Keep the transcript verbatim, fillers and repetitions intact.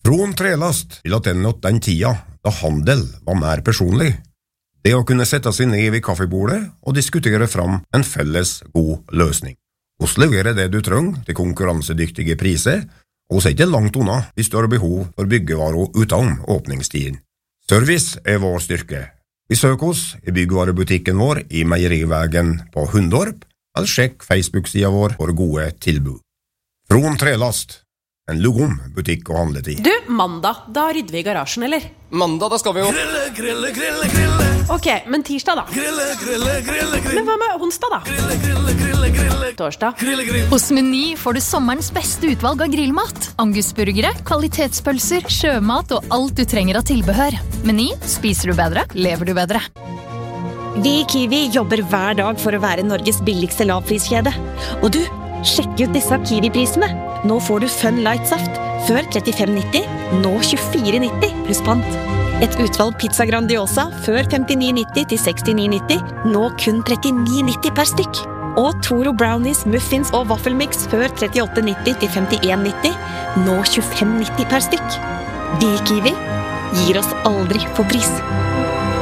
Från trelast til at den åt den tida da handel var mer personlig. Det å kunne sette seg ned ved kaffebordet og diskutere fram en felles god løsning. Oss leverer det du trenger til konkurransedyktige priser, og oss er ikke langt unna hvis du har behov for byggevarer utenom åpningstiden. Service er vår styrke. Besøk oss i byggvarebutikken vår i Meierivägen på Hundorp, eller sjekk Facebook-sida vår for gode tilbud. Från trelast. En lugom butikk og handletid. Du, mandag, da rydder vi i garasjen, eller? Mandag, da skal vi jo Grille, grille, grille, grille Ok, men tirsdag da? Grille, grille, grille, grille Men hva med onsdag da? Grille, grille, grille, grille Torsdag? Grille, grille Hos Meny får du sommerens beste utvalg av grillmat. Angusburgere, kvalitetspølser, sjømat og alt du trenger av tilbehør. Meny, spiser du bedre, lever du bedre. Vi i Kiwi jobber hver dag for å være Norges billigste lavpriskjede. Og du, sjekk ut disse Kiwi-prisene. Nå får du Fun Light Saft, før trettifem nitti, nå tjuefire nitti pluss pant. Et utvalg pizza Grandiosa, før femtini nitti til sekstini nitti, nå kun trettini nitti per stykk. Og Toro Brownies, Muffins og Waffelmix, før trettiåtte nitti til femtien nitti, nå tjuefem nitti per stykk. Vi i Kiwi gir oss aldri på pris.